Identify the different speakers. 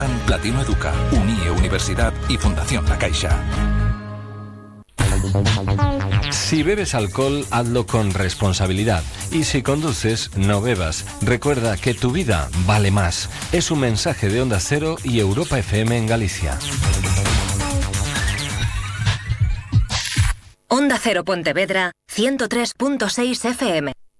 Speaker 1: Platino Educa, Unie Universidad y Fundación La Caixa.
Speaker 2: Si bebes alcohol, hazlo con responsabilidad. Y si conduces, no bebas. Recuerda que tu vida vale más. Es un mensaje de Onda Cero y Europa FM en Galicia.
Speaker 3: Onda Cero Pontevedra, 103.6 FM.